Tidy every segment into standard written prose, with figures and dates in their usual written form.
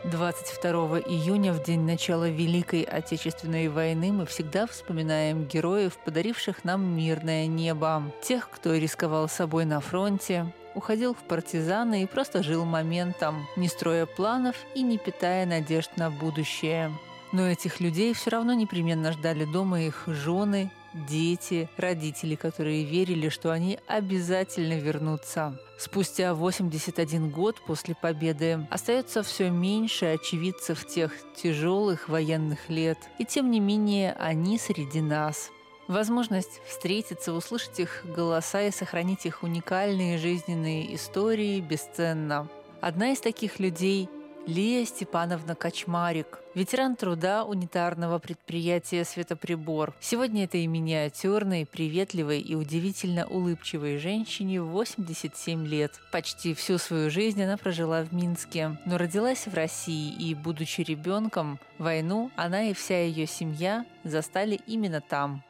22 июня, в день начала Великой Отечественной войны, мы всегда вспоминаем героев, подаривших нам мирное небо. Тех, кто рисковал собой на фронте, уходил в партизаны и просто жил моментом, не строя планов и не питая надежд на будущее. Но этих людей все равно непременно ждали дома их жены, дети, родители, которые верили, что они обязательно вернутся. Спустя 81 год после победы остается все меньше очевидцев тех тяжелых военных лет, и тем не менее они среди нас. Возможность встретиться, услышать их голоса и сохранить их уникальные жизненные истории бесценна. Одна из таких людей – Лия Степановна Качмарик, ветеран труда унитарного предприятия «Светоприбор». Сегодня этой миниатюрной, приветливой и удивительно улыбчивой женщине 87 лет. Почти всю свою жизнь она прожила в Минске, но родилась в России, и, будучи ребенком, войну она и вся ее семья застали именно там.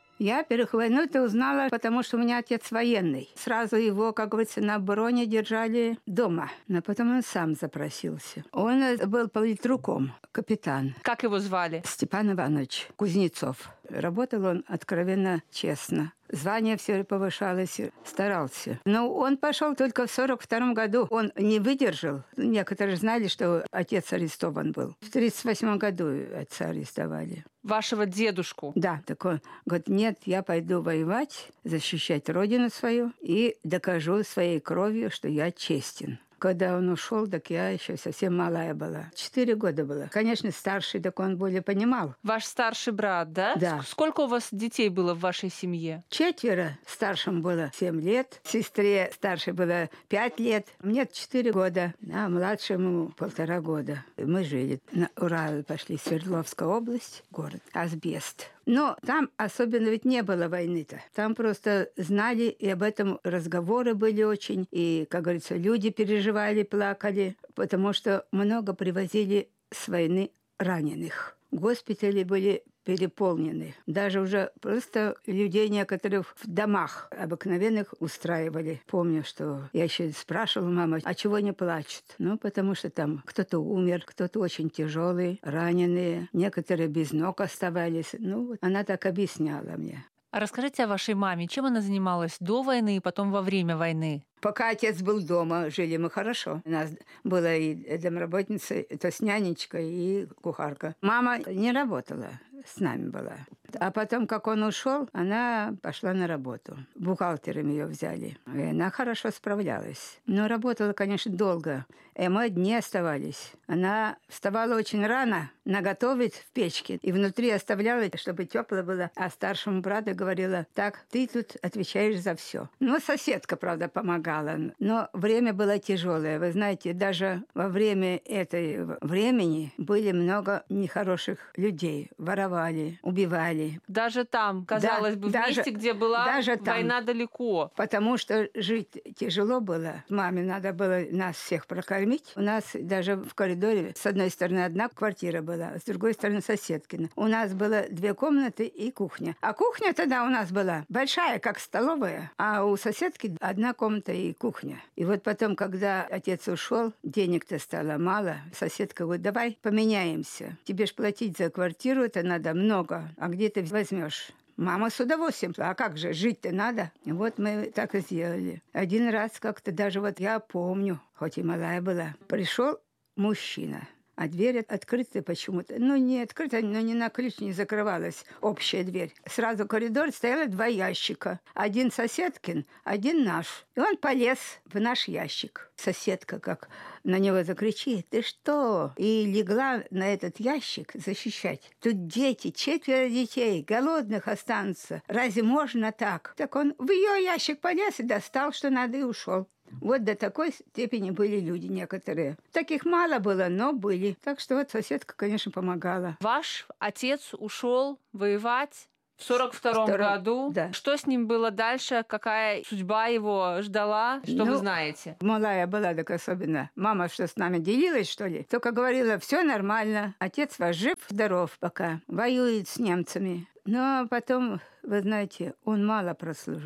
Я первых войну-то узнала, потому что у меня отец военный. Сразу его, как говорится, на обороне держали дома. Но потом он сам запросился. Он был политруком, капитан. Как его звали? Степан Иванович Кузнецов. Работал он откровенно честно. Звание все повышалось, старался. Но он пошел только в 42 году. Он не выдержал. Некоторые знали, что отец арестован был. В 38 году отца арестовали. Вашего дедушку? Да. Так он говорит, нет, я пойду воевать, защищать родину свою и докажу своей кровью, что я честен. Когда он ушел, так я еще совсем малая была. 4 года была. Конечно, старший, так он более понимал. Ваш старший брат, да? Да. Сколько у вас детей было в вашей семье? 4. Старшему было 7 лет. Сестре старшей было 5 лет. Мне 4 года. А младшему 1,5 года. Мы жили. На Урал пошли, Свердловская область, город Асбест. Но там особенно ведь не было войны-то. Там просто знали, и об этом разговоры были очень. И, как говорится, люди переживали, плакали, потому что много привозили с войны раненых. Госпитали были переполнены. Даже уже просто людей некоторых в домах обыкновенных устраивали. Помню, что я еще спрашивала маму, а чего не плачут? Ну, потому что там кто-то умер, кто-то очень тяжелый, раненые, некоторые без ног оставались. Ну, вот она так объясняла мне. А расскажите о вашей маме. Чем она занималась до войны и потом во время войны? Пока отец был дома, жили мы хорошо. У нас была и домработница, то есть нянечка и кухарка. Мама не работала, с нами была. А потом, как он ушел, она пошла на работу. Бухгалтером ее взяли. И она хорошо справлялась. Но работала, конечно, долго. И мы одни оставались. Она вставала очень рано, наготовить в печке. И внутри оставляла, чтобы тепло было. А старшему брату говорила, так, ты тут отвечаешь за все. Ну, соседка, правда, помогала. Но время было тяжелое. Вы знаете, даже во время этой времени были много нехороших людей. Воровали, убивали. Даже там, казалось бы, в месте, где была война далеко. Потому что жить тяжело было. Маме надо было нас всех прокормить. У нас даже в коридоре с одной стороны одна квартира была, с другой стороны соседкина. У нас было 2 комнаты и кухня. А кухня тогда у нас была большая, как столовая, а у соседки 1 комната и кухня. И вот потом, когда отец ушел, денег-то стало мало. Соседка говорит, давай поменяемся. Тебе ж платить за квартиру это надо много, а где ты возьмешь? Мама с удовольствием. А как же, жить-то надо? И вот мы так и сделали. Один раз как-то даже вот я помню, хоть и малая была, пришел мужчина. А дверь открыта почему-то. Ну, не открыта, но ни на ключ не закрывалась общая дверь. Сразу в коридоре стояло 2 ящика. Один соседкин, один наш. И он полез в наш ящик. Соседка как на него закричит, ты что? И легла на этот ящик защищать. Тут дети, 4 детей, голодных останутся. Разве можно так? Так он в ее ящик полез и достал, что надо, и ушел. Вот до такой степени были люди некоторые. Таких мало было, но были. Так что вот соседка, конечно, помогала. Ваш отец ушел воевать в 42-м году. Да. Что с ним было дальше? Какая судьба его ждала? Что вы знаете? Малая была так особенно. Мама что с нами делилась, что ли? Только говорила, все нормально. Отец ваш жив-здоров пока. Воюет с немцами. Но потом, вы знаете, он мало прослужил.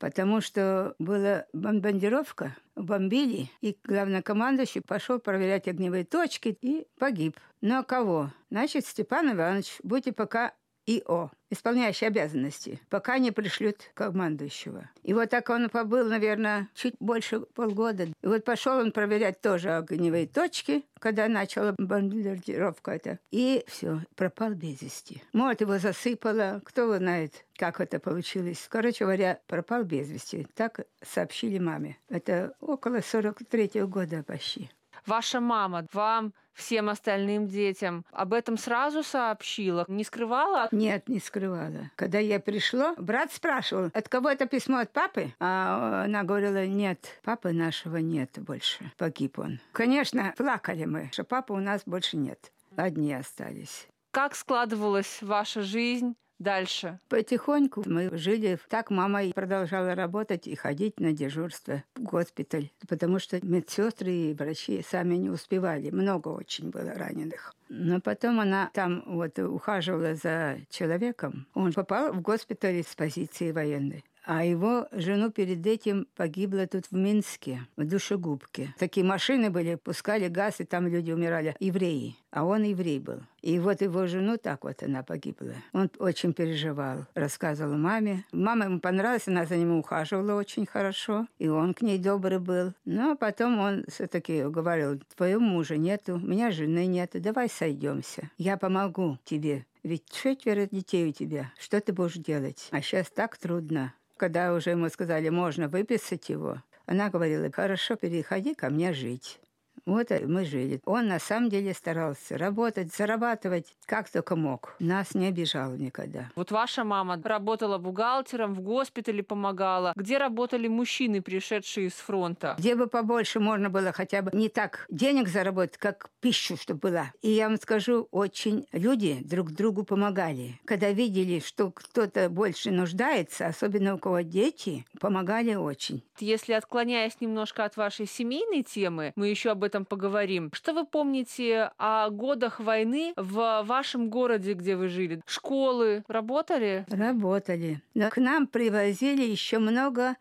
потому что была бомбардировка, бомбили, и главнокомандующий пошел проверять огневые точки и погиб. Но кого? Значит, Степан Иванович, будьте пока ИО, исполняющий обязанности, пока не пришлют командующего. И вот так он побыл, наверное, чуть больше полгода. И вот пошел он проверять тоже огневые точки, когда начала бомбардировка эта. И все, пропал без вести. Может, его засыпало, кто его знает, как это получилось. Короче говоря, пропал без вести. Так сообщили маме. Это около 43-го года почти. Ваша мама вам, всем остальным детям об этом сразу сообщила? Не скрывала? Нет, не скрывала. Когда я пришла, брат спрашивал, от кого это письмо, от папы? А она говорила, нет, папы нашего нет больше. Погиб он. Конечно, плакали мы, что папы у нас больше нет. Одни остались. Как складывалась ваша жизнь дальше? Потихоньку мы жили. Так мама и продолжала работать и ходить на дежурство в госпиталь, потому что медсестры и врачи сами не успевали. Много очень было раненых. Но потом она там вот ухаживала за человеком. Он попал в госпиталь с позиции военной. А его жену перед этим погибла тут в Минске, в душегубке. Такие машины были, пускали газ, и там люди умирали. Евреи. А он еврей был. И вот его жену так вот она погибла. Он очень переживал, рассказывал маме. Мама ему понравилась, она за ним ухаживала очень хорошо. И он к ней добрый был. Но потом он все-таки говорил, твоего мужа нету, у меня жены нету, давай сойдемся. Я помогу тебе. Ведь 4 детей у тебя. Что ты будешь делать? А сейчас так трудно. Когда уже ему сказали, можно выписать его, она говорила, хорошо, переходи ко мне жить. Вот мы жили. Он на самом деле старался работать, зарабатывать, как только мог. Нас не обижал никогда. Вот ваша мама работала бухгалтером, в госпитале помогала. Где работали мужчины, пришедшие с фронта? Где бы побольше можно было хотя бы не так денег заработать, как пищу, чтобы была. И я вам скажу, очень люди друг другу помогали. Когда видели, что кто-то больше нуждается, особенно у кого дети, помогали очень. Если отклоняясь немножко от вашей семейной темы, мы еще об этом поговорим. Что вы помните о годах войны в вашем городе, где вы жили? Школы работали? Работали. Но к нам привозили еще много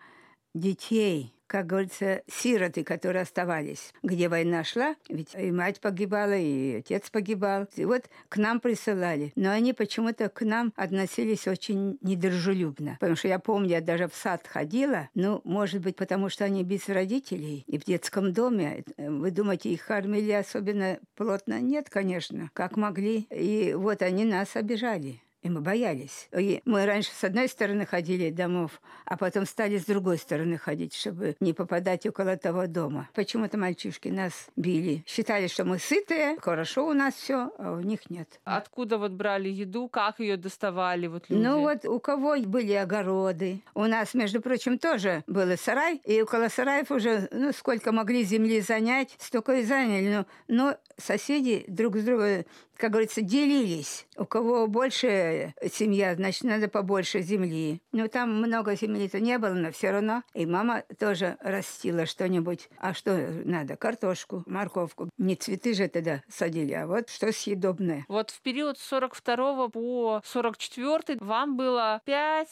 детей, как говорится, сироты, которые оставались. Где война шла, ведь и мать погибала, и отец погибал. И вот к нам присылали. Но они почему-то к нам относились очень недружелюбно. Потому что я помню, я даже в сад ходила. Ну, может быть, потому что они без родителей и в детском доме. Вы думаете, их кормили особенно плотно? Нет, конечно. Как могли. И вот они нас обижали. И мы боялись. И мы раньше с одной стороны ходили домов, а потом стали с другой стороны ходить, чтобы не попадать около того дома. Почему-то мальчишки нас били. Считали, что мы сытые, хорошо у нас все, а у них нет. Откуда вот брали еду, как ее доставали вот люди? Ну вот у кого были огороды. У нас, между прочим, тоже был сарай, и около сараев уже, сколько могли земли занять, столько и заняли. Но соседи друг с другом, как говорится, делились. У кого больше семья, значит, надо побольше земли. Но там много земли-то не было, но все равно. И мама тоже растила что-нибудь. А что надо? Картошку, морковку. Не цветы же тогда садили, а вот что съедобное. Вот в период с 42 по 44 вам было 5,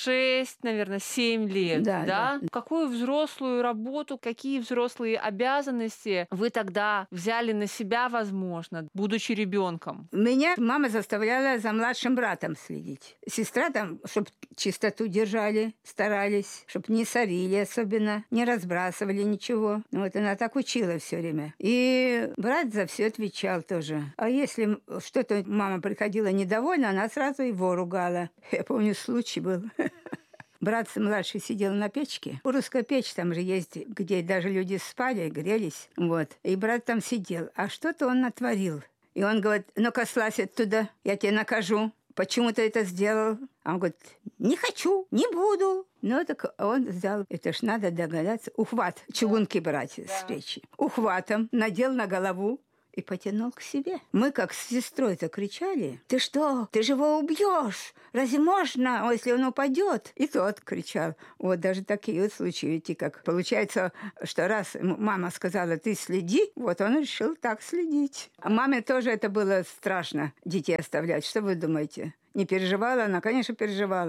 6, наверное, 7 лет. Да? Какую взрослую работу, какие взрослые обязанности вы тогда взяли на себя, возможно, будучи ребенком? Меня мама заставляла за младшим братом следить. Сестра там, чтобы чистоту держали, старались, чтобы не сорили особенно, не разбрасывали ничего. Вот она так учила все время. И брат за все отвечал тоже. А если что-то мама приходила недовольна, она сразу его ругала. Я помню, случай был. Брат младший сидел на печке. Русская печь там же есть, где даже люди спали, грелись. Вот. И брат там сидел. А что-то он натворил. И он говорит, ну-ка, слазь оттуда, я тебя накажу. Почему ты это сделал? А он говорит, не хочу, не буду. Ну, так он взял, это ж надо догадаться, ухват, чугунки брать с печи. Ухватом надел на голову и потянул к себе. Мы как с сестрой-то кричали, ты что, ты же его убьешь? Разве можно, если он упадет? И тот кричал. Вот даже такие вот случаи, ведь как получается, что раз мама сказала, ты следи, вот он решил так следить. А маме тоже это было страшно, детей оставлять. Что вы думаете? Не переживала она? Конечно, переживала.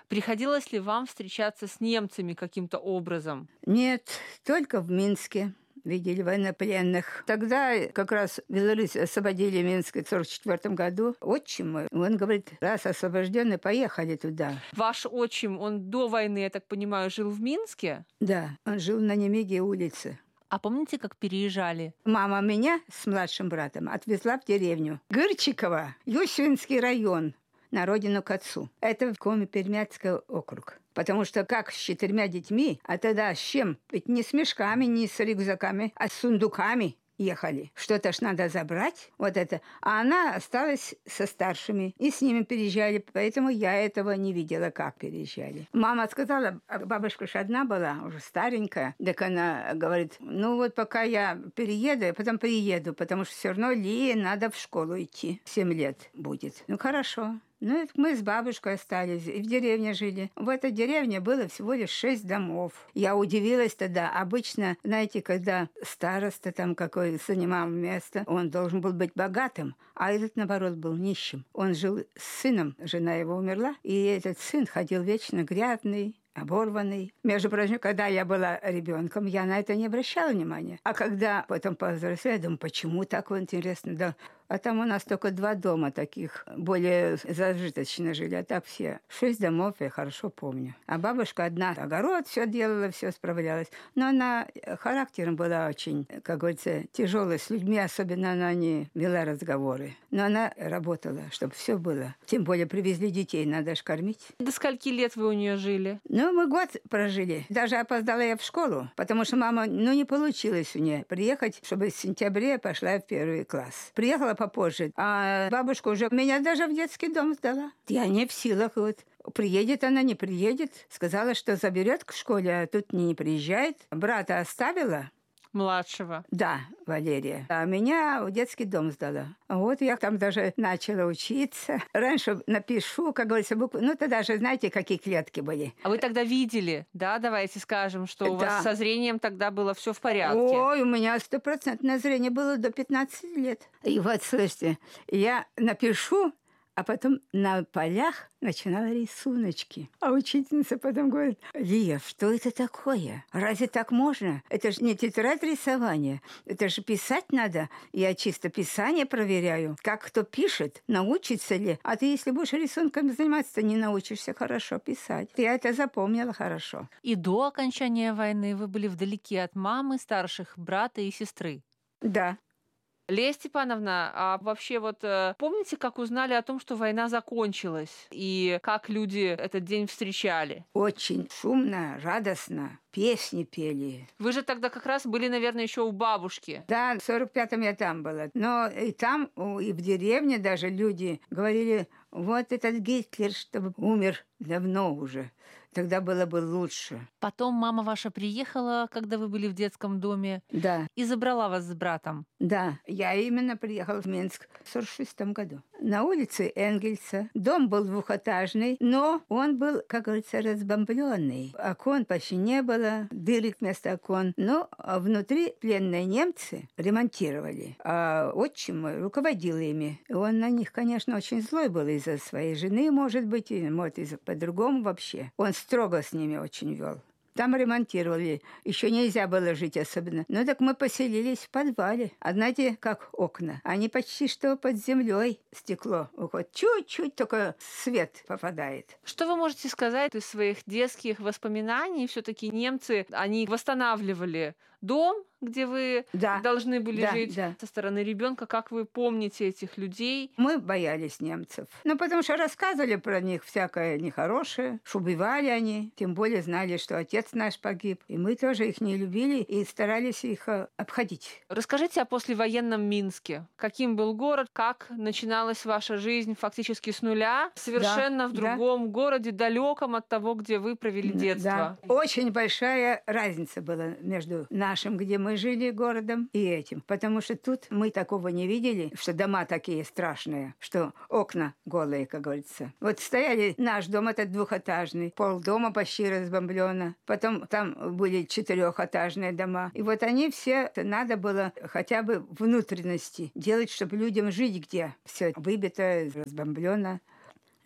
Приходилось ли вам встречаться с немцами каким-то образом? Нет, только в Минске видели военнопленных. Тогда как раз Беларусь освободили Минск в 1944 году. Отчим мой, он говорит, раз освобожденные, поехали туда. Ваш отчим, он до войны, я так понимаю, жил в Минске? Да, он жил на Немиге улице. А помните, как переезжали? Мама меня с младшим братом отвезла в деревню Гырчиково, Юсвинский район, на родину к отцу. Это в Коми-Пермяцкий округ. Потому что как с 4 детьми, а тогда с чем? Ведь не с мешками, не с рюкзаками, а с сундуками ехали. Что-то ж надо забрать, вот это. А она осталась со старшими, и с ними переезжали, поэтому я этого не видела, как переезжали. Мама сказала, бабушка ж одна была, уже старенькая, так она говорит, ну вот пока я перееду, я потом приеду, потому что все равно Лии надо в школу идти, 7 лет будет. Ну хорошо. Ну, это мы с бабушкой остались, и в деревне жили. В этой деревне было всего лишь 6 домов. Я удивилась тогда. Обычно, знаете, когда староста там какой занимал место, он должен был быть богатым, а этот, наоборот, был нищим. Он жил с сыном, жена его умерла, и этот сын ходил вечно грязный, оборванный. Между прочим, когда я была ребенком, я на это не обращала внимания. А когда потом повзрослела, я думаю, почему так вот интересно? Да. А там у нас только 2 дома таких, более зажиточно жили, а так все. 6 домов я хорошо помню. А бабушка одна огород все делала, все справлялась. Но она характером была очень, как говорится, тяжелой с людьми, особенно она не вела разговоры. Но она работала, чтобы все было. Тем более привезли детей, надо ж кормить. До скольки лет вы у нее жили? Ну, мы год прожили. Даже опоздала я в школу, потому что мама, не получилось у нее приехать, чтобы в сентябре пошла в 1 класс. Приехала попозже, а бабушка уже меня даже в детский дом сдала. Я не в силах вот. Приедет она, не приедет. Сказала, что заберет к школе, а тут не приезжает. Брата оставила. Младшего. Да, Валерия. А меня в детский дом сдала. Вот я там даже начала учиться. Раньше напишу, как говорится, буквы. Ну, тогда же, знаете, какие клетки были. А вы тогда видели, да, давайте скажем, что у вас со зрением тогда было все в порядке? Ой, у меня 100% зрение было до 15 лет. И вот, слушайте, я напишу, а потом на полях начинала рисуночки. А учительница потом говорит, Лия, что это такое? Разве так можно? Это же не тетрадь рисования. Это же писать надо. Я чисто писание проверяю. Как кто пишет, научится ли. А ты, если будешь рисунками заниматься, то не научишься хорошо писать. Я это запомнила хорошо. И до окончания войны вы были вдалеке от мамы, старших брата и сестры? Да. Лея Степановна, а вообще помните, как узнали о том, что война закончилась, и как люди этот день встречали? Очень шумно, радостно. Песни пели. Вы же тогда как раз были, наверное, еще у бабушки. Да, в 45-м я там была. Но и там, и в деревне даже люди говорили, вот этот Гитлер, чтобы умер давно уже. Тогда было бы лучше. Потом мама ваша приехала, когда вы были в детском доме, да, и забрала вас с братом. Да, я именно приехала в Минск в 1946 году. На улице Энгельса. Дом был 2-этажный, но он был, как говорится, разбомбленный. Окон почти не было, дырок вместо окон. Но внутри пленные немцы ремонтировали. А отчим мой руководил ими. И он на них, конечно, очень злой был из-за своей жены, может быть, и может, по-другому вообще. Он строго с ними очень вел. Там ремонтировали. Еще нельзя было жить особенно. Ну так мы поселились в подвале. А знаете, как окна? Они почти что под землей, стекло уходит. Чуть-чуть только свет попадает. Что вы можете сказать из своих детских воспоминаний? Все-таки немцы, они восстанавливали дом, где вы должны были жить со стороны ребенка. Как вы помните этих людей? Мы боялись немцев. Ну, потому что рассказывали про них всякое нехорошее, что убивали они. Тем более знали, что отец наш погиб. И мы тоже их не любили и старались их обходить. Расскажите о послевоенном Минске. Каким был город? Как начиналась ваша жизнь фактически с нуля? Совершенно в другом городе, далеком от того, где вы провели детство. Да. Очень большая разница была между нашим, где мы жили городом, и этим. Потому что тут мы такого не видели, что дома такие страшные, что окна голые, как говорится. Вот стояли наш дом, этот 2-этажный, полдома почти разбомблено. Потом там были 4-этажные дома. И вот они все, надо было хотя бы внутренности делать, чтобы людям жить где. Все выбито, разбомблено.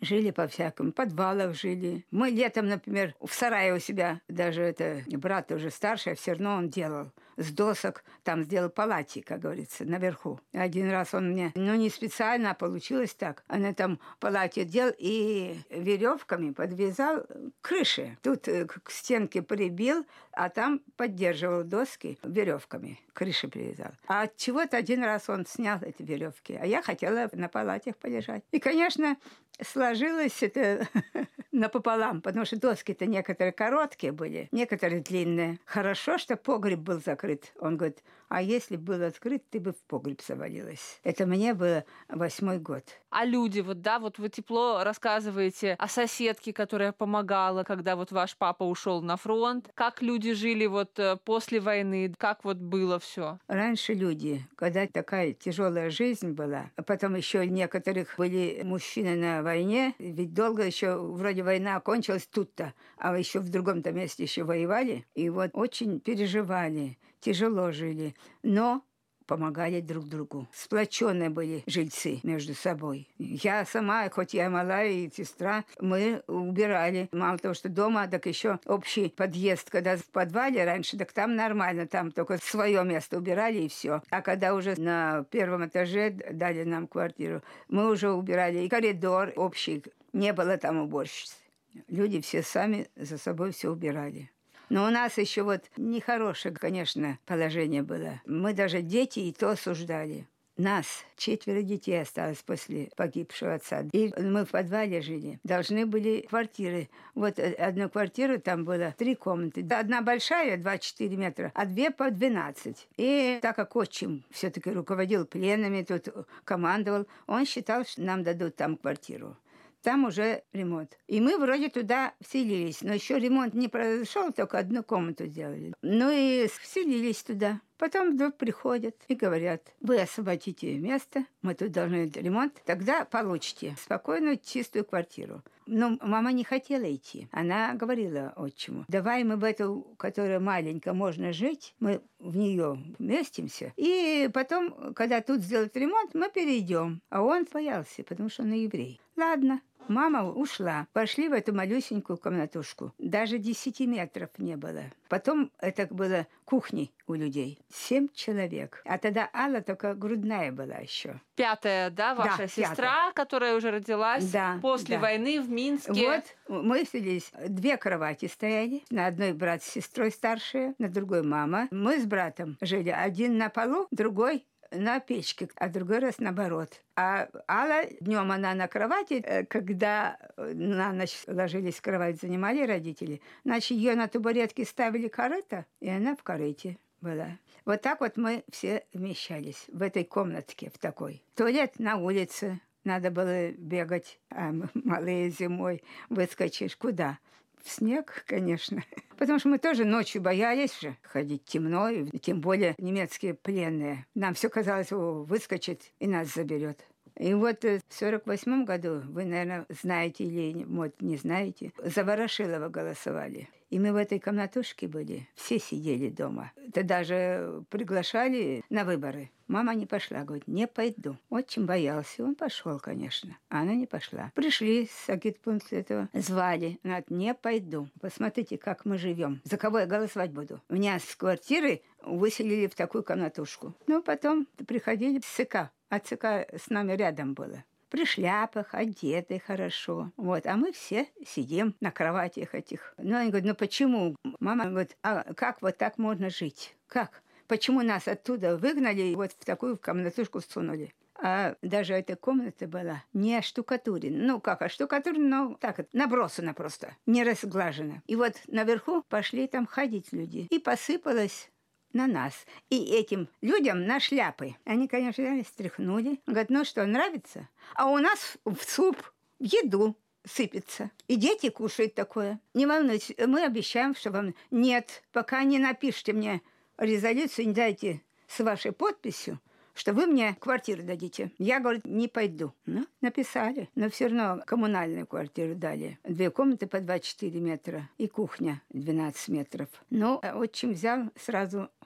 Жили по-всякому, в подвалах жили. Мы летом, например, в сарае у себя, даже это брат уже старший, а все равно он делал с досок, там сделал палати, как говорится, наверху. Один раз он мне, не специально, а получилось так. Он там палати делал и веревками подвязал к крыше. Тут к стенке прибил, а там поддерживал доски веревками. К крыше привязал. А от чего-то один раз он снял эти веревки, а я хотела на палатях полежать. И, конечно, сложилось это напополам, потому что доски-то некоторые короткие были, некоторые длинные. Хорошо, что погреб был закрыт. Он говорит, а если был открыт, ты бы в погреб завалилась. Это мне было 8-й год. А люди, вот вы тепло рассказываете о соседке, которая помогала, когда вот ваш папа ушел на фронт. Как люди жили вот после войны? Как вот было все? Раньше люди, когда такая тяжелая жизнь была, а потом еще некоторых были мужчины на войне, ведь долго еще вроде война окончилась тут-то, а еще в другом-то месте еще воевали, и вот очень переживали, тяжело жили, но помогали друг другу. Сплоченные были жильцы между собой. Я сама, хоть я малая и сестра, мы убирали. Мало того, что дома, так еще общий подъезд, когда в подвале раньше, так там нормально, там только свое место убирали и все. А когда уже на первом этаже дали нам квартиру, мы уже убирали и коридор общий. Не было там уборщицы. Люди все сами за собой все убирали. Но у нас еще вот нехорошее, конечно, положение было. Мы даже дети и то осуждали. Нас 4 детей осталось после погибшего отца. И мы в подвале жили. Должны были квартиры. Вот одну квартиру, там было 3 комнаты. Одна большая, 24 метра, а 2 по 12. И так как отчим все-таки руководил пленами, тут командовал, он считал, что нам дадут там квартиру. Там уже ремонт. И мы вроде туда вселились. Но еще ремонт не произошел, только одну комнату сделали. Ну и вселились туда. Потом вдруг приходят и говорят, вы освободите место, мы тут должны делать ремонт, тогда получите спокойную, чистую квартиру. Но мама не хотела идти. Она говорила отчиму, давай мы в эту, которая маленькая, можно жить, мы в нее вместимся. И потом, когда тут сделают ремонт, мы перейдем. А он боялся, потому что он еврей. Ладно. Мама ушла. Пошли в эту малюсенькую комнатушку. Даже 10 метров не было. Потом это было кухней у людей. 7 человек. А тогда Алла только грудная была еще. 5-я, да, ваша сестра, 5-я, которая уже родилась после войны в Минске. Вот мы селись. 2 кровати стояли. На одной брат с сестрой старшая, на другой мама. Мы с братом жили. Один на полу, другой на печке, а другой раз наоборот. А Алла, днем она на кровати, когда на ночь ложились в кровать, занимали родители, значит, ее на табуретке ставили корыто, и она в корыте была. Вот так вот мы все вмещались в этой комнатке, в такой. Туалет на улице, надо было бегать, а малые зимой выскочишь куда? В снег, конечно. Потому что мы тоже ночью боялись же ходить темно, и тем более немецкие пленные. Нам все казалось, выскочит и нас заберет. И вот в 1948 году, вы, наверное, знаете или, может, не знаете, за Ворошилова голосовали. И мы в этой комнатушке были, все сидели дома. Это даже приглашали на выборы. Мама не пошла, говорит, не пойду. Отчим боялся, он пошел, конечно. А она не пошла. Пришли с агитпункта этого, звали. Она говорит, не пойду. Посмотрите, как мы живем. За кого я голосовать буду? Меня с квартиры выселили в такую комнатушку. Ну, потом приходили в ЦК. А ЦК с нами рядом было. При шляпах, одеты хорошо. Вот. А мы все сидим на кроватях этих. Ну, они говорят, ну почему? Мама говорит, а как вот так можно жить? Как? Почему нас оттуда выгнали и вот в такую комнатушку всунули? А даже эта комната была не оштукатурена. Ну, как оштукатурена, но так, набросана просто, не разглажена. И вот наверху пошли там ходить люди. И посыпалось на нас. И этим людям на шляпы. Они, конечно, стряхнули. Говорят, ну что, нравится? А у нас в суп, в еду сыпется. И дети кушают такое. Не волнуйтесь, мы обещаем, что вам нет, пока не напишите мне резолюцию, не дайте с вашей подписью, что вы мне квартиру дадите. Я, говорю, не пойду. Ну, написали. Но все равно коммунальную квартиру дали. 2 комнаты по 24 метра и кухня 12 метров. Ну, отчим взял сразу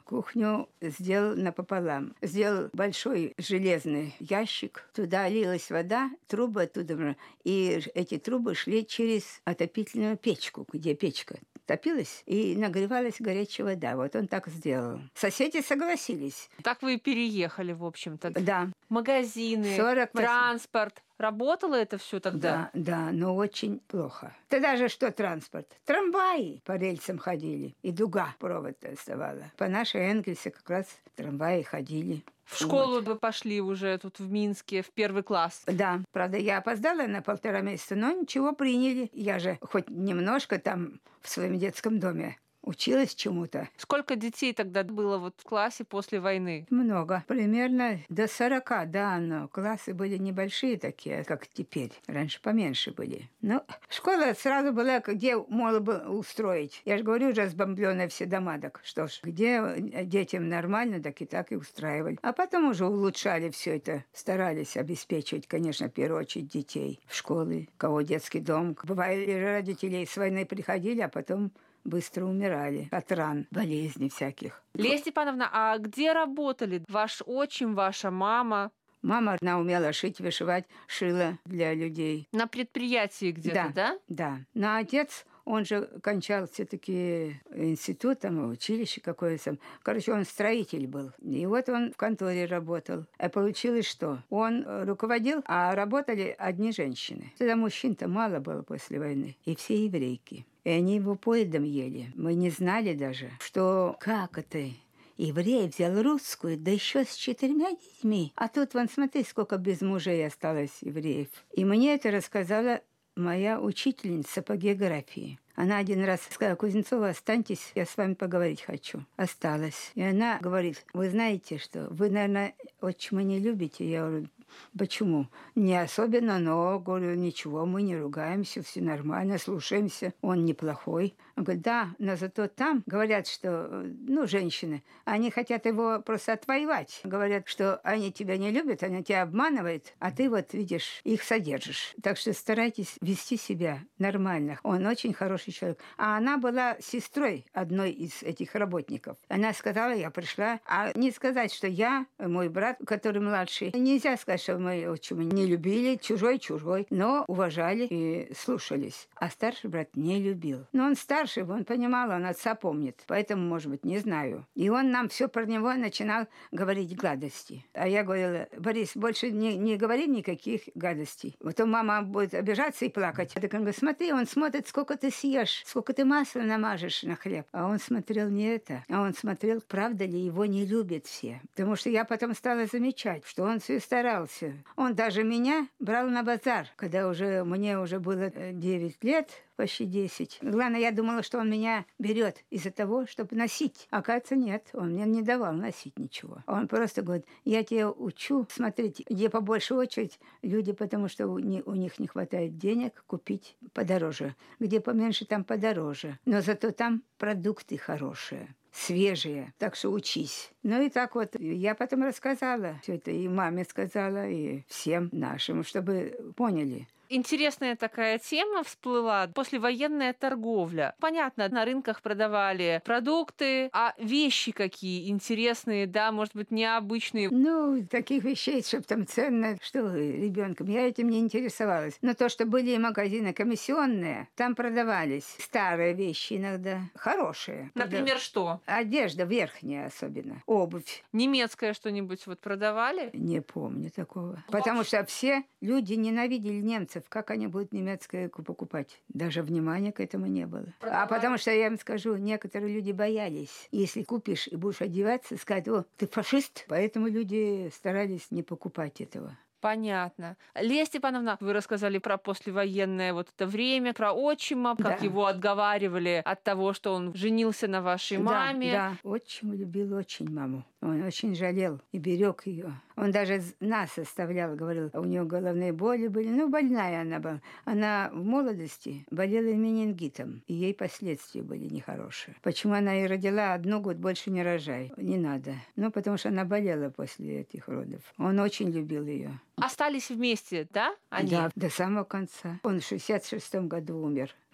кухню сделал напополам. Сделал большой железный ящик, туда лилась вода, трубы оттуда, и эти трубы шли через отопительную печку, где печка топилась, и нагревалась горячая вода. Вот он так сделал. Соседи согласились. Так вы и переехали, в общем-то. Да. Магазины, 48. транспорт. Работало это все тогда? Да, но очень плохо. Тогда же что транспорт? Трамваи по рельсам ходили, и дуга провод оставала. По нашей Энгельсе как раз трамваи ходили. В школу вы пошли уже тут в Минске, в 1 класс? Да, правда, я опоздала на 1,5 месяца, но ничего, приняли. Я же хоть немножко там в своем детском доме училась чему-то. Сколько детей тогда было вот в классе после войны? Много. Примерно до 40, да, но классы были небольшие такие, как теперь. Раньше поменьше были. Но школа сразу была, где можно было устроить. Я же говорю, уже разбомбленные все дома, так что ж, где детям нормально, так и устраивали. А потом уже улучшали все это. Старались обеспечивать, конечно, в первую очередь детей в школы, у кого детский дом. Бывали родители с войны приходили, а потом быстро умирали от ран, болезней всяких. Лея Степановна, а где работали ваш отчим, ваша мама? Мама, она умела шить, вышивать, шила для людей. На предприятии где-то, да? Да. Но отец, он же кончал все-таки институт, там, училище какое-то. Короче, он строитель был. И вот он в конторе работал. А получилось что? Он руководил, а работали одни женщины. Тогда мужчин-то мало было после войны. И все еврейки. И они его поедом ели. Мы не знали даже, что как это... Еврей взял русскую, да еще с 4 детьми. А тут, вон, смотри, сколько без мужей осталось евреев. И мне это рассказала моя учительница по географии. Она один раз сказала: Кузнецова, останьтесь, я с вами поговорить хочу. Осталась. И она говорит: вы знаете, что вы, наверное, отчима не любите? Я говорю: почему? Не особенно, но, говорю, ничего, мы не ругаемся, все нормально, слушаемся, он неплохой. Он говорит: да, но зато там говорят, что, женщины, они хотят его просто отвоевать. Говорят, что они тебя не любят, они тебя обманывают, а ты вот, видишь, их содержишь. Так что старайтесь вести себя нормально. Он очень хороший человек. А она была сестрой одной из этих работников. Она сказала: я пришла, а не сказать, что я, мой брат, который младший, нельзя сказать, что мы отчима не любили, чужой, но уважали и слушались. А старший брат не любил. Но он старший, он понимал, он отца помнит. Поэтому, может быть, не знаю. И он нам все про него начинал говорить гадости. А я говорила: Борис, больше не говори никаких гадостей. Потом мама будет обижаться и плакать. Так он говорит: смотри, он смотрит, сколько ты съешь, сколько ты масла намажешь на хлеб. А он смотрел не это. А он смотрел, правда ли его не любят все. Потому что я потом стала замечать, что он все старался. Он даже меня брал на базар, когда мне уже было 9 лет, почти 10. Главное, я думала, что он меня берет из-за того, чтобы носить. Оказывается, нет, он мне не давал носить ничего. Он просто говорит: я тебя учу смотреть, где побольше очередь люди, потому что у них не хватает денег купить подороже. Где поменьше, там подороже. Но зато там продукты хорошие, свежие, так что учись. Ну и так вот, я потом рассказала все это, и маме сказала, и всем нашим, чтобы поняли. Интересная такая тема всплыла. Послевоенная торговля. Понятно, на рынках продавали продукты, а вещи какие интересные, да, может быть, необычные. Таких вещей, чтобы там ценно, что ребенком, я этим не интересовалась. Но то, что были магазины комиссионные, там продавались старые вещи иногда, хорошие. Например, что? Одежда верхняя особенно, обувь. Немецкое что-нибудь вот продавали? Не помню такого. Потому что все люди ненавидели немцев. Как они будут немецкое покупать? Даже внимания к этому не было. А потому что, я вам скажу, некоторые люди боялись. Если купишь и будешь одеваться, сказать: о, ты фашист. Поэтому люди старались не покупать этого. Понятно. Лея Степановна, вы рассказали про послевоенное вот это время, про отчима, как его отговаривали от того, что он женился на вашей маме. Да, отчим любил очень маму. Он очень жалел и берег ее. Он даже нас оставлял, говорил, у нее головные боли были. Больная она была. Она в молодости болела менингитом, и ей последствия были нехорошие. Почему она и родила одну, год больше не рожай. Не надо. Потому что она болела после этих родов. Он очень любил ее. Остались вместе, да, они? Да, до самого конца. Он в 66-м году умер.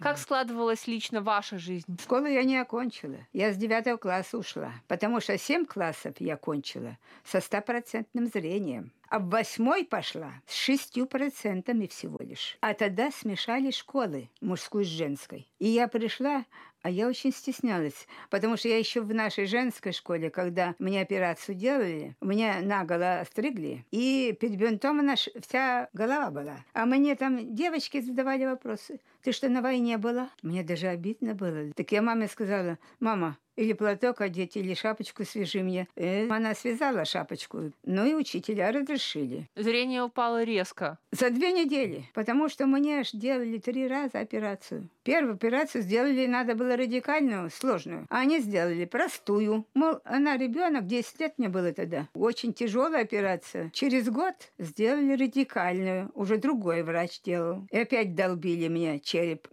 Как складывалась лично ваша жизнь? Школу я не окончила. Я с 9 класса ушла, потому что 7 классов я окончила со 100% зрением. А в 8 пошла с 6% всего лишь. А тогда смешали школы, мужскую с женской. И я пришла, а я очень стеснялась, потому что я еще в нашей женской школе, когда мне операцию делали, меня наголо остригли, и перебинтована вся голова была. А мне там девочки задавали вопросы. Ты что, на войне была? Мне даже обидно было. Так я маме сказала: мама, или платок одеть, или шапочку свяжи мне. Она связала шапочку. Ну и учителя разрешили. Зрение упало резко. За 2 недели. Потому что мне аж делали 3 раза операцию. Первую операцию сделали, надо было радикальную, сложную. А они сделали простую. Мол, она ребенок, 10 лет мне было тогда. Очень тяжелая операция. Через год сделали радикальную. Уже другой врач делал. И опять долбили мне череп.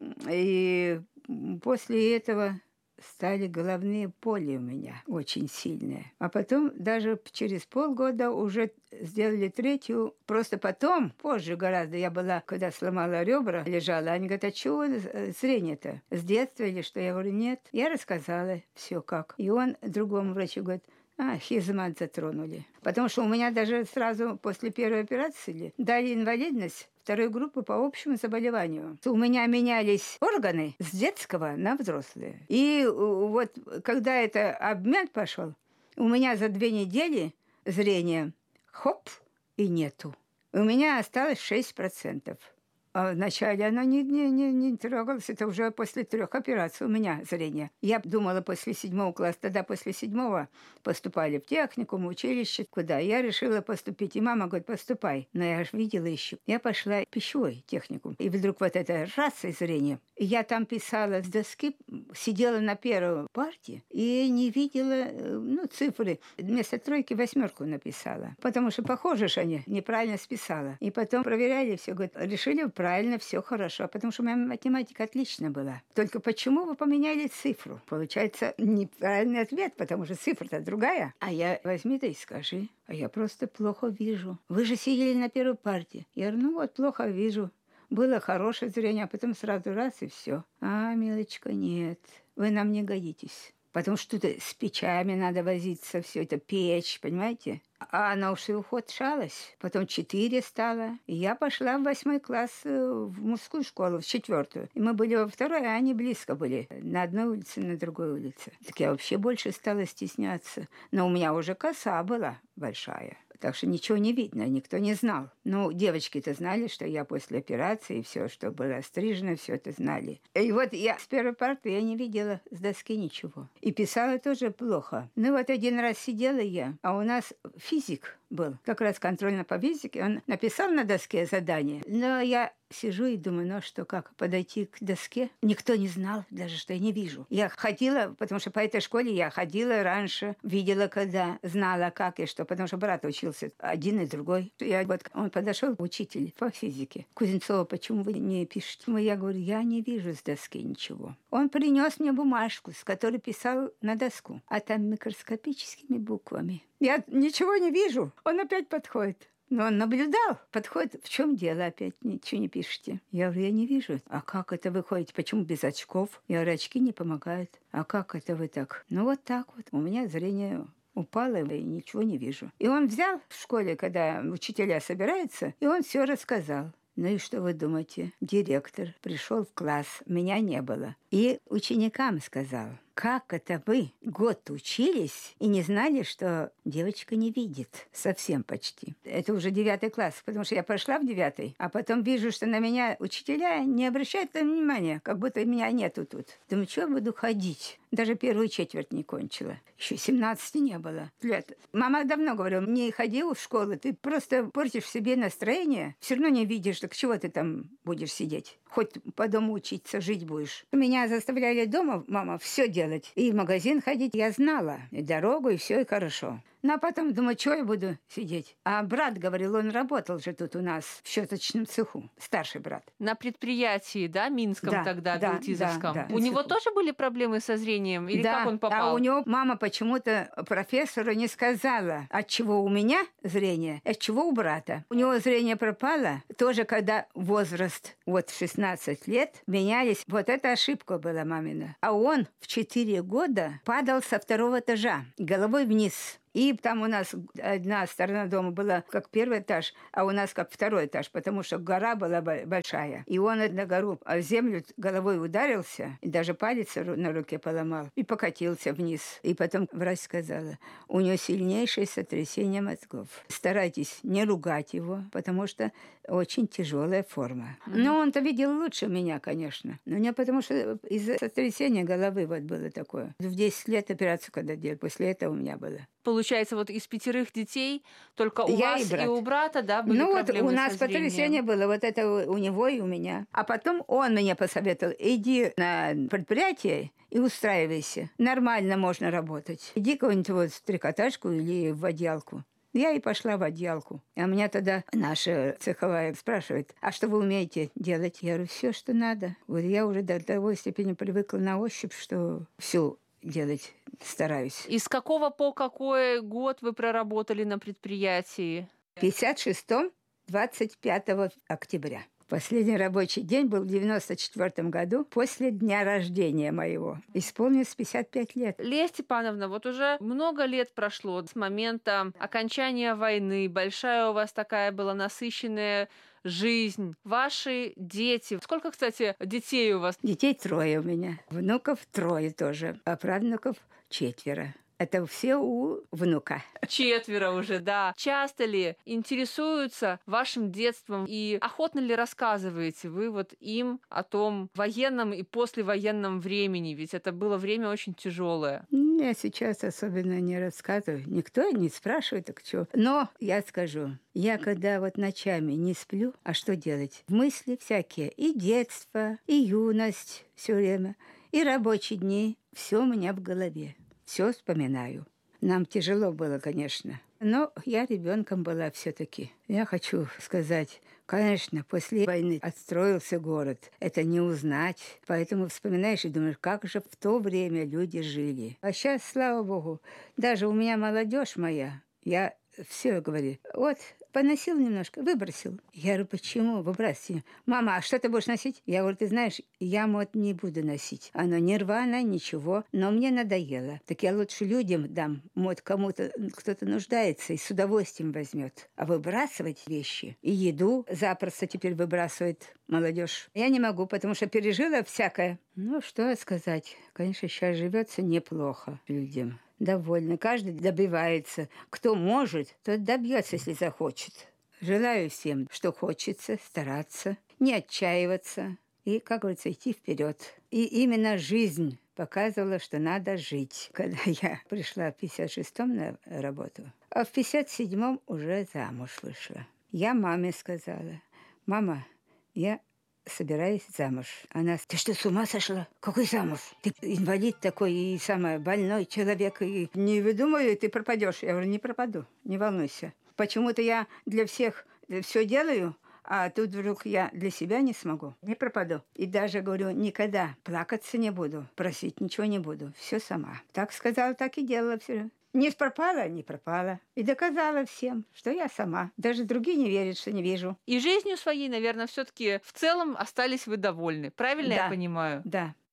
И после этого стали головные боли у меня очень сильные. А потом даже через полгода уже сделали 3-ю. Просто потом, позже гораздо, я была, когда сломала ребра, лежала, они говорят: а чего зрение-то? С детства или что? Я говорю: нет. Я рассказала все как. И он другому врачу говорит: хизмат затронули. Потому что у меня даже сразу после первой операции дали инвалидность 2-й группы по общему заболеванию. У меня менялись органы с детского на взрослые. И вот когда это обмен пошел, у меня за 2 недели зрение хоп и нету. У меня осталось 6%. А вначале оно не трогалось. Это уже после 3 операций у меня зрение. Я думала после 7 класса. Тогда после 7 поступали в техникум, в училище. Куда? Я решила поступить. И мама говорит: поступай. Но я же видела еще. Я пошла в пищевой техникум. И вдруг вот это раз и зрение. И я там писала с доски, сидела на 1-й партии и не видела цифры. Вместо 3 8 написала. Потому что похоже, что они неправильно списала. И потом проверяли все. Говорят: решили правильно, все хорошо, потому что у меня математика отлично была. Только почему вы поменяли цифру? Получается неправильный ответ, потому что цифра-то другая. А я: возьми да и скажи. А я просто плохо вижу. Вы же сидели на 1-й партии. Я говорю: вот плохо вижу. Было хорошее зрение, а потом сразу раз и все. А, милочка, нет, вы нам не годитесь. Потому что тут с печами надо возиться, все это печь, понимаете? А она уж и ухудшалась. Потом 4 стало. И я пошла в 8 класс в мужскую школу, в 4-ю. И мы были во 2-й, а они близко были. На одной улице, на другой улице. Так я вообще больше стала стесняться. Но у меня уже коса была большая. Так что ничего не видно, никто не знал. Ну, девочки-то знали, что я после операции, все, что было стрижено, все это знали. И вот я с 1-й парты я не видела с доски ничего. И писала тоже плохо. Ну, вот один раз сидела я, а у нас физик был, как раз контрольно по физике. Он написал на доске задание, но я сижу и думаю: ну что, как подойти к доске? Никто не знал даже, что я не вижу. Я ходила, потому что по этой школе я ходила раньше, видела, когда знала, как и что, потому что брат учился один и другой. Он подошел, учитель по физике: Кузнецова, почему вы не пишете? Я говорю: я не вижу с доски ничего. Он принес мне бумажку, с которой писал на доску, а там микроскопическими буквами. Я ничего не вижу. Он опять подходит. Но он наблюдал, подходит: в чем дело, опять ничего не пишете? Я говорю: я не вижу. А как это вы ходите? Почему без очков? Я говорю: очки не помогают. А как это вы так? Ну вот так вот. У меня зрение упало, и ничего не вижу. И он взял в школе, когда учителя собираются, и он все рассказал. Ну и что вы думаете? Директор пришел в класс, меня не было. И ученикам сказал: как это вы год учились и не знали, что девочка не видит? Совсем почти. Это уже 9 класс, потому что я пошла в 9, а потом вижу, что на меня учителя не обращают внимания, как будто меня нету тут. Думаю: что я буду ходить? Даже 1-ю четверть не кончила. Еще 17 не было лет. Мама давно говорила: не ходи в школу, ты просто портишь себе настроение. Все равно не видишь, так чего ты там будешь сидеть? Хоть по дому учиться, жить будешь. Меня заставляли дома, мама, все делать. И в магазин ходить я знала. И дорогу, и все, и хорошо. Ну, а потом думаю, что я буду сидеть? А брат говорил, он работал же тут у нас в щеточном цеху, старший брат. На предприятии, да, Минском Да, тогда, да, Белтизовском? да, У него цеху. тоже были проблемы со зрением? Или Да, как он попал? а у него мама почему-то профессору не сказала, от чего у меня зрение, от чего у брата. У него зрение пропало, тоже когда возраст, вот 16 лет, менялись. Вот эта ошибка была мамина. А он в 4 года падал со 2-го этажа головой вниз. И там у нас одна сторона дома была как первый этаж, а у нас как второй этаж, потому что гора была большая. И он на гору, а в землю головой ударился, и даже палец на руке поломал, и покатился вниз. И потом врач сказала, у него сильнейшее сотрясение мозгов. Старайтесь не ругать его, потому что очень тяжелая форма. Но он-то видел лучше меня, конечно. Но не потому что из-за сотрясения головы вот было такое. В 10 лет операцию когда делали, после этого у меня было. Получается, вот из 5 детей только у Я вас и у брата, да, были вот проблемы у нас со зрением? потрясение было, вот это у него и у меня. А потом он мне посоветовал, иди на предприятие и устраивайся. Нормально можно работать. Иди кого-нибудь вот в трикотажку или в отделку. Я и пошла в отделку. А меня тогда наша цеховая спрашивает, а что вы умеете делать? Я говорю, все, что надо. Вот я уже до того степени привыкла на ощупь, что все делать стараюсь. И с какого по какой год вы проработали на предприятии? В 56-м, 25 октября. Последний рабочий день был в 94 году, после дня рождения моего. Исполнилось 55 лет. Лия Степановна, вот уже много лет прошло с момента окончания войны. Большая у вас такая была насыщенная жизнь. Ваши дети. Сколько, кстати, детей у вас? Детей 3 у меня. Внуков 3 тоже. А правнуков 4. Это все у внука. 4 уже, да. Часто ли интересуются вашим детством и охотно ли рассказываете вы вот им о том военном и послевоенном времени? Ведь это было время очень тяжелое. Я сейчас особенно не рассказываю. Никто не спрашивает, так что. Но я скажу, я когда вот ночами не сплю, а что делать? Мысли всякие. И детство, и юность все время, и рабочие дни. Все у меня в голове. Все вспоминаю. Нам тяжело было, конечно. Но я ребенком была все-таки. Я хочу сказать, конечно, после войны отстроился город. Это не узнать. Поэтому вспоминаешь и думаешь, как же в то время люди жили. А сейчас, слава богу, даже у меня молодежь моя, я все говорю, вот поносил немножко, выбросил. Я говорю, почему выбрасывать? Мама, а что ты будешь носить? Я говорю, ты знаешь, я вот не буду носить. Оно не рваное, ничего, но мне надоело. Так я лучше людям дам. Вот кому-то, кто-то нуждается и с удовольствием возьмет. А выбрасывать вещи и еду запросто теперь выбрасывает молодежь. Я не могу, потому что пережила всякое. Ну, что сказать. Конечно, сейчас живется неплохо людям. Довольны. Каждый добивается. Кто может, тот добьется, если захочет. Желаю всем, что хочется, стараться, не отчаиваться и, как говорится, идти вперед. И именно жизнь показывала, что надо жить. Когда я пришла в 56-м на работу, а в 57-м уже замуж вышла. Я маме сказала, мама, я собираюсь замуж. Она, ты что, с ума сошла? Какой замуж? Ты инвалид такой и самый больной человек. И не выдумывай, ты пропадешь. Я говорю, не пропаду, не волнуйся. Почему-то я для всех все делаю, а тут вдруг я для себя не смогу. Не пропаду. И даже, говорю, никогда плакаться не буду, просить ничего не буду. Все сама. Так сказала, так и делала все. Не пропала, не пропала. И доказала всем, что я сама. Даже другие не верят, что не вижу. И жизнью своей, наверное, все-таки в целом остались вы довольны. Правильно я понимаю? Да.